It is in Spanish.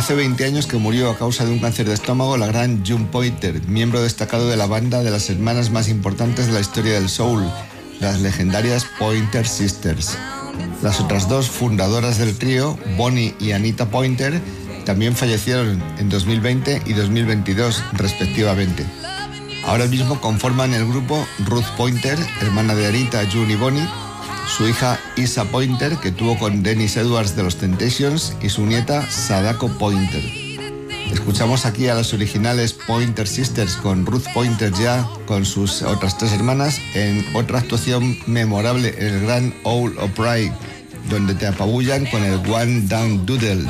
Hace 20 años que murió a causa de un cáncer de estómago la gran June Pointer, miembro destacado de la banda de las hermanas más importantes de la historia del soul, las legendarias Pointer Sisters. Las otras dos fundadoras del trío, Bonnie y Anita Pointer, también fallecieron en 2020 y 2022, respectivamente. Ahora mismo conforman el grupo Ruth Pointer, hermana de Anita, June y Bonnie, su hija Isa Pointer, que tuvo con Dennis Edwards de los Temptations, y su nieta Sadako Pointer. Escuchamos aquí a las originales Pointer Sisters con Ruth Pointer ya con sus otras tres hermanas en otra actuación memorable en el Grand Ole Opry, donde te apabullan con el One Down Doodle.